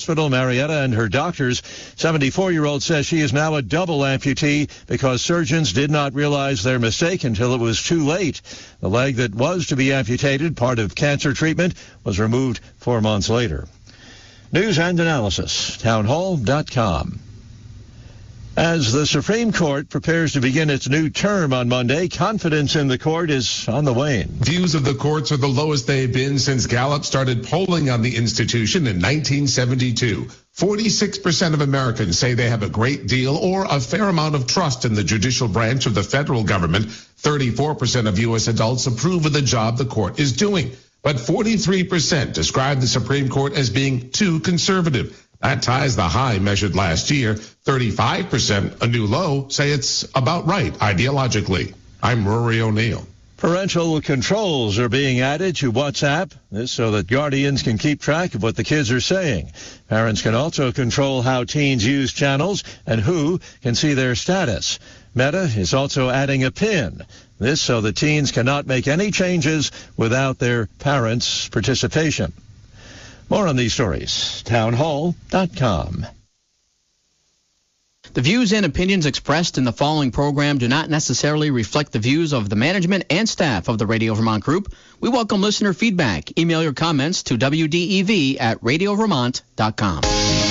Hospital, Marietta, and her doctors. 74-year-old says she is now a double amputee because surgeons did not realize their mistake until it was too late. The leg that was to be amputated, part of cancer treatment, was removed 4 months later. News and analysis, townhall.com. As the Supreme Court prepares to begin its new term on Monday, confidence in the court is on the wane. Views of the courts are the lowest they've been since Gallup started polling on the institution in 1972. 46% of Americans say they have a great deal or a fair amount of trust in the judicial branch of the federal government. 34% of U.S. adults approve of the job the court is doing. But 43% describe the Supreme Court as being too conservative. That ties the high measured last year. 35%, a new low, say it's about right ideologically. I'm Rory O'Neill. Parental controls are being added to WhatsApp, this so that guardians can keep track of what the kids are saying. Parents can also control how teens use channels and who can see their status. Meta is also adding a PIN, this so that teens cannot make any changes without their parents' participation. More on these stories, townhall.com. The views and opinions expressed in the following program do not necessarily reflect the views of the management and staff of the Radio Vermont Group. We welcome listener feedback. Email your comments to wdev@radiovermont.com.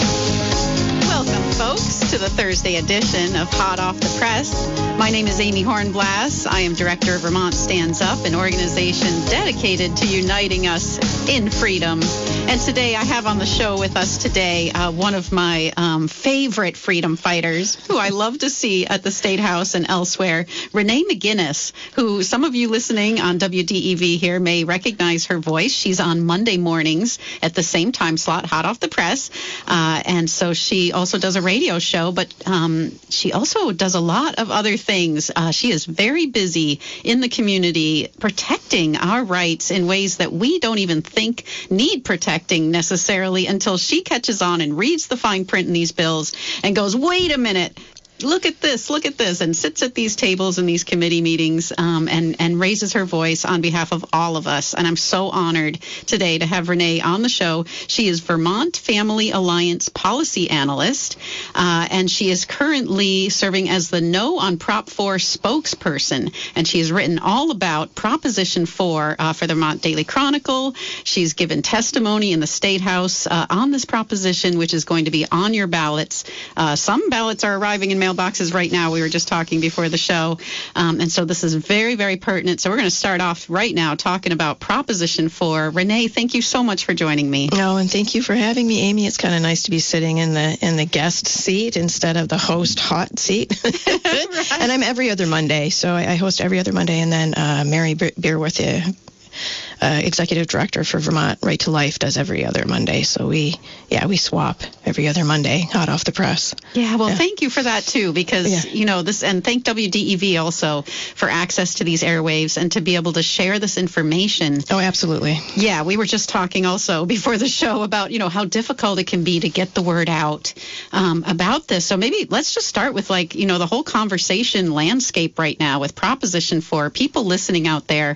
Welcome, folks, to the Thursday edition of Hot Off the Press. My name is Amy Hornblass. I am director of Vermont Stands Up, an organization dedicated to uniting us in freedom. And today I have on the show with us today one of my favorite freedom fighters who I love to see at the State House and elsewhere, Renee McGinnis, who some of you listening on WDEV here may recognize her voice. She's on Monday mornings at the same time slot, Hot Off the Press. And so she also does a radio show, but she also does a lot of other things. She is very busy in the community protecting our rights in ways that we don't even think need protecting necessarily until she catches on and reads the fine print in these bills and goes, wait a minute. Look at this, and sits at these tables in these committee meetings and raises her voice on behalf of all of us. And I'm so honored today to have Renee on the show. She is Vermont Family Alliance Policy Analyst, and she is currently serving as the No on Prop 4 spokesperson. And she has written all about Proposition 4 for the Vermont Daily Chronicle. She's given testimony in the State House on this proposition, which is going to be on your ballots. Some ballots are arriving in mailboxes right now. We were just talking before the show. And so this is very, very pertinent. So we're going to start off right now talking about Proposition 4. Renee, thank you so much for joining me. Oh, and thank you for having me, Amy. It's kind of nice to be sitting in the guest seat instead of the host hot seat. Right. And I'm every other Monday. So I host every other Monday. And then Mary Beerworth, executive director for Vermont Right to Life, does every other Monday. So we swap every other Monday, hot off the press. Yeah, well, thank you for that too, because this, and thank WDEV also for access to these airwaves and to be able to share this information. Oh, absolutely. Yeah, we were just talking also before the show about how difficult it can be to get the word out about this. So maybe let's just start with the whole conversation landscape right now with Proposition 4. People listening out there,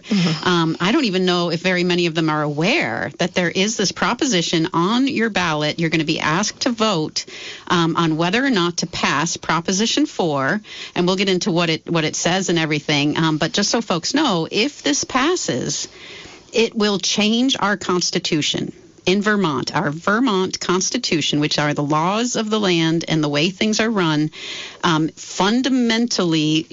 I don't even know if very many of them are aware that there is this proposition on your ballot. You're going to be asked to vote on whether or not to pass Proposition 4, and we'll get into what it says and everything. But just so folks know, if this passes, it will change our Constitution. In Vermont, our Vermont Constitution, which are the laws of the land and the way things are run, fundamentally,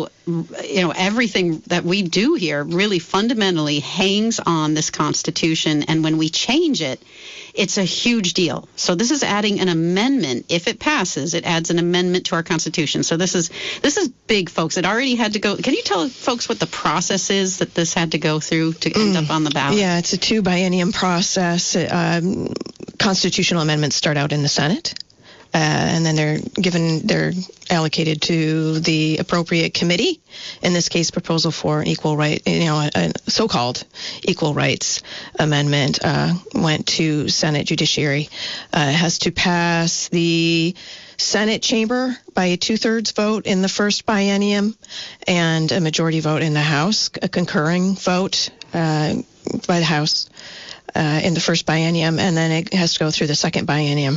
everything that we do here really fundamentally hangs on this Constitution. And when we change it, it's a huge deal. So this is adding an amendment. If it passes, it adds an amendment to our Constitution. So this is big, folks. It already had to go. Can you tell folks what the process is that this had to go through to end up on the ballot? Yeah, it's a 2-biennium process. Constitutional amendments start out in the Senate. And then they're allocated to the appropriate committee. In this case, proposal for equal right, a so-called equal rights amendment went to Senate Judiciary. It has to pass the Senate chamber by a 2/3 vote in the first biennium and a majority vote in the House, a concurring vote by the House. in the first biennium, and then it has to go through the second biennium.